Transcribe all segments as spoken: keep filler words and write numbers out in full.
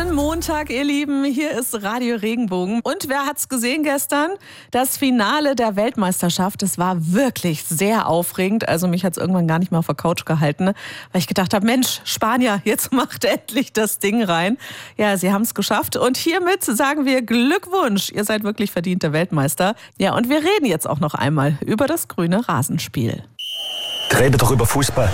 Schönen Montag, ihr Lieben. Hier ist Radio Regenbogen. Und wer hat's gesehen gestern? Das Finale der Weltmeisterschaft. Es war wirklich sehr aufregend. Also mich hat's irgendwann gar nicht mehr auf der Couch gehalten, weil ich gedacht habe, Mensch, Spanier, jetzt macht endlich das Ding rein. Ja, sie haben's geschafft. Und hiermit sagen wir Glückwunsch. Ihr seid wirklich verdiente Weltmeister. Ja, und wir reden jetzt auch noch einmal über das grüne Rasenspiel. Rede doch über Fußball.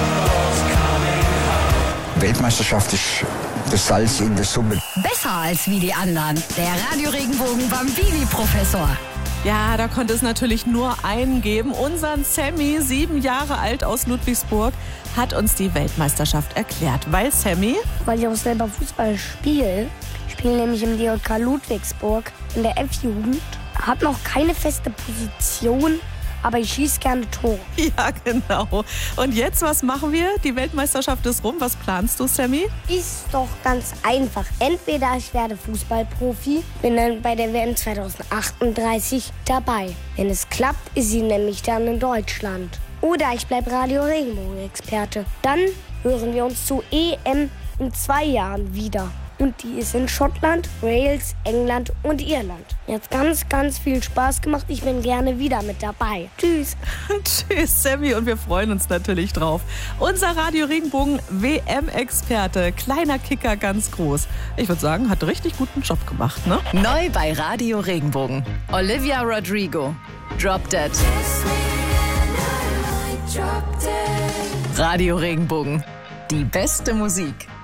Weltmeisterschaft ist das Salz in der Suppe. Besser als wie die anderen. Der Radio Regenbogen Bambini-Professor. Ja, da konnte es natürlich nur einen geben. Unseren Sammy, sieben Jahre alt aus Ludwigsburg, hat uns die Weltmeisterschaft erklärt. Weil Sammy? Weil ich auch selber Fußball spiele. Ich spiele nämlich im D J K Ludwigsburg in der F-Jugend. Hab noch keine feste Position, aber ich schieße gerne Tore. Ja, genau. Und jetzt, was machen wir? Die Weltmeisterschaft ist rum. Was planst du, Sammy? Ist doch ganz einfach. Entweder ich werde Fußballprofi, bin dann bei der W M zwanzig achtunddreißig dabei. Wenn es klappt, ist sie nämlich dann in Deutschland. Oder ich bleibe Radio Regenbogen-Experte. Dann hören wir uns zur E M in zwei Jahren wieder. Und die ist in Schottland, Wales, England und Irland. Mir hat ganz, ganz viel Spaß gemacht. Ich bin gerne wieder mit dabei. Tschüss. Tschüss, Sammy. Und wir freuen uns natürlich drauf. Unser Radio Regenbogen W M-Experte. Kleiner Kicker, ganz groß. Ich würde sagen, hat richtig guten Job gemacht, ne? Neu bei Radio Regenbogen. Olivia Rodrigo. Drop Dead. Radio Regenbogen. Die beste Musik.